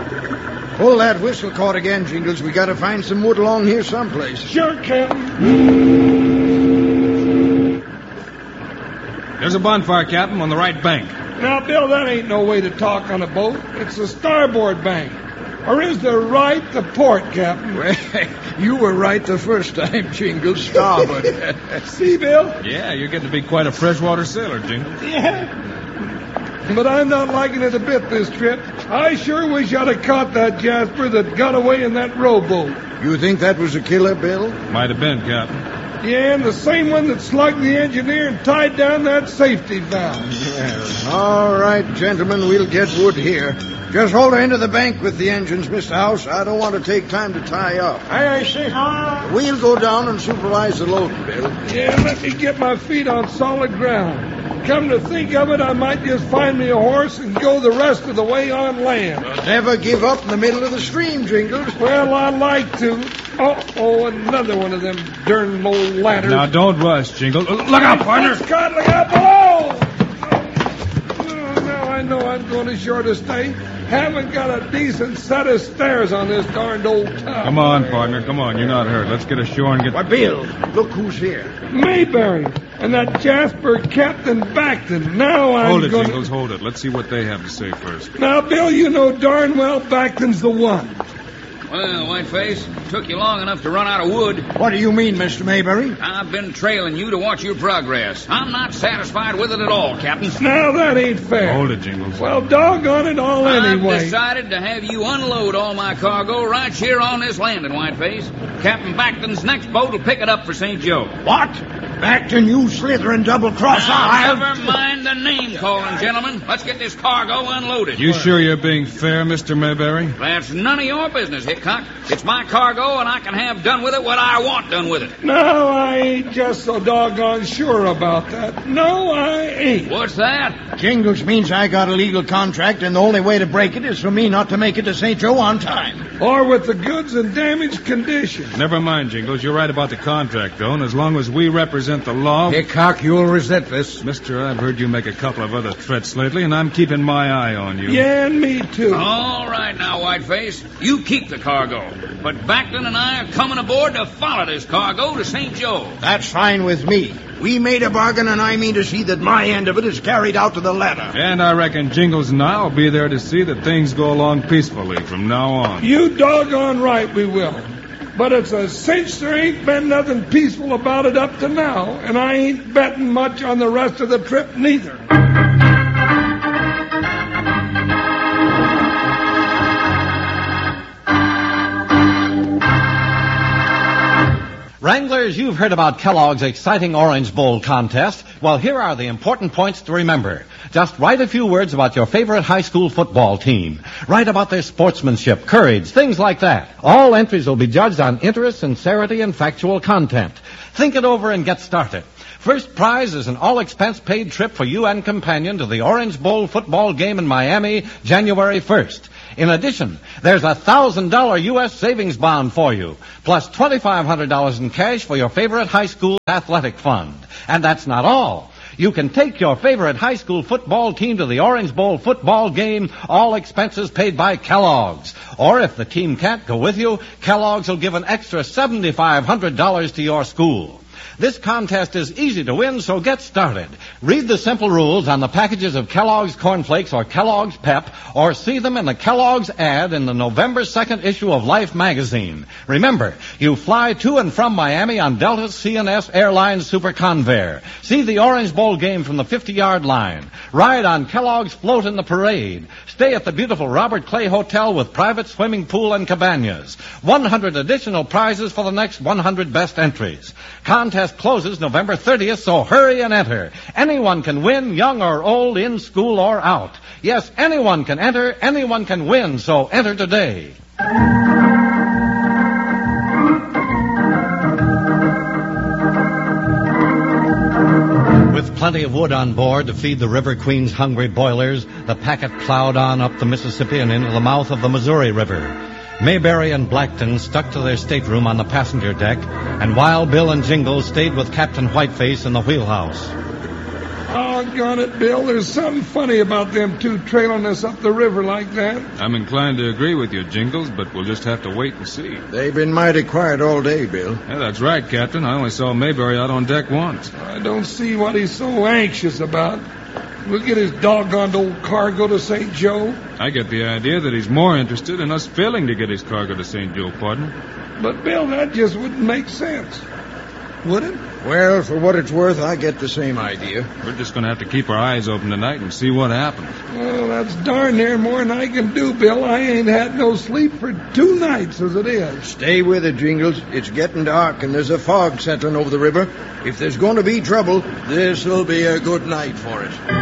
Pull that whistle cord again, Jingles. We gotta find some wood along here someplace. Sure, Captain. There's a bonfire, Captain, on the right bank. Now, Bill, that ain't no way to talk on a boat. It's the starboard bank. Or is there right to port, Captain? Well, you were right the first time, Jingles. Starboard. See, Bill? Yeah, you're getting to be quite a freshwater sailor, Jingles. Yeah. But I'm not liking it a bit this trip. I sure wish I'd have caught that Jasper that got away in that rowboat. You think that was a killer, Bill? Might have been, Captain. Yeah, and the same one that slugged the engineer and tied down that safety valve. Yeah. All right, gentlemen, we'll get wood here. Just hold her into the bank with the engines, Mr. House. I don't want to take time to tie up. Aye, sir. We'll go down and supervise the load, Bill. Yeah, let me get my feet on solid ground. Come to think of it, I might just find me a horse and go the rest of the way on land. Never give up in the middle of the stream, Jingles. Well, I like to. Oh, another one of them darn low ladders. Now, don't rush, Jingles. Look out, partner. Look out below! Oh, now I know I'm going ashore to stay. Haven't got a decent set of stairs on this darned old tub. Come on, partner. Come on. You're not hurt. Let's get ashore and get... Why, Bill, look who's here. Mayberry and that Jasper Captain Backton. Now I'm Hold it, gonna... Jingles, hold it. Let's see what they have to say first. Now, Bill, you know darn well Backton's the one. Well, Whiteface, took you long enough to run out of wood. What do you mean, Mr. Mayberry? I've been trailing you to watch your progress. I'm not satisfied with it at all, Captain. Now, that ain't fair. Hold it, Jingles. Well, doggone it all anyway. I've decided to have you unload all my cargo right here on this landing, Whiteface. Captain Backton's next boat will pick it up for St. Joe. What? Backton, you slithering double-cross. Never mind the name-calling, gentlemen. Let's get this cargo unloaded. You sure you're being fair, Mr. Mayberry? That's none of your business, Hickok. It's my cargo, and I can have done with it what I want done with it. No, I ain't just so doggone sure about that. No, I ain't. What's that? Jingles means I got a legal contract, and the only way to break it is for me not to make it to St. Joe on time. Or with the goods in damaged condition. Never mind, Jingles. You're right about the contract, though, and as long as we represent the law... Hickok, you'll resent this. Mister, I've heard you make a couple of other threats lately, and I'm keeping my eye on you. Yeah, and me too. All right now, Whiteface. You keep the cargo. But Backton and I are coming aboard to follow this cargo to St. Joe. That's fine with me. We made a bargain, and I mean to see that my end of it is carried out to the letter. And I reckon Jingles and I will be there to see that things go along peacefully from now on. You doggone right we will. But it's a cinch there ain't been nothing peaceful about it up to now, and I ain't betting much on the rest of the trip neither. Wranglers, you've heard about Kellogg's exciting Orange Bowl contest. Well, here are the important points to remember. Just write a few words about your favorite high school football team. Write about their sportsmanship, courage, things like that. All entries will be judged on interest, sincerity, and factual content. Think it over and get started. First prize is an all-expense-paid trip for you and companion to the Orange Bowl football game in Miami, January 1st. In addition, there's a $1,000 U.S. savings bond for you, plus $2,500 in cash for your favorite high school athletic fund. And that's not all. You can take your favorite high school football team to the Orange Bowl football game, all expenses paid by Kellogg's. Or if the team can't go with you, Kellogg's will give an extra $7,500 to your school. This contest is easy to win, so get started. Read the simple rules on the packages of Kellogg's Corn Flakes or Kellogg's Pep, or see them in the Kellogg's ad in the November 2nd issue of Life magazine. Remember, you fly to and from Miami on Delta's CNS Airlines Super Convair. See the Orange Bowl game from the 50-yard line. Ride on Kellogg's float in the parade. Stay at the beautiful Robert Clay Hotel with private swimming pool and cabanas. 100 additional prizes for the next 100 best entries. Contest closes November 30th, so hurry and enter. Anyone can win, young or old, in school or out. Yes, anyone can enter, anyone can win, so enter today. With plenty of wood on board to feed the River Queen's hungry boilers, the packet plowed on up the Mississippi and into the mouth of the Missouri River. Mayberry and Blackton stuck to their stateroom on the passenger deck, and Wild Bill and Jingles stayed with Captain Whiteface in the wheelhouse. Doggone it, Bill. There's something funny about them two trailing us up the river like that. I'm inclined to agree with you, Jingles, but we'll just have to wait and see. They've been mighty quiet all day, Bill. Yeah, that's right, Captain. I only saw Mayberry out on deck once. I don't see what he's so anxious about. We'll get his doggone old cargo to St. Joe. I get the idea that he's more interested in us failing to get his cargo to St. Joe, partner. But, Bill, that just wouldn't make sense. Would it? Well, for what it's worth, I get the same idea. We're just going to have to keep our eyes open tonight and see what happens. Well, that's darn near more than I can do, Bill. I ain't had no sleep for 2 nights as it is. Stay with it, Jingles. It's getting dark, and there's a fog settling over the river. If there's going to be trouble, this'll be a good night for it.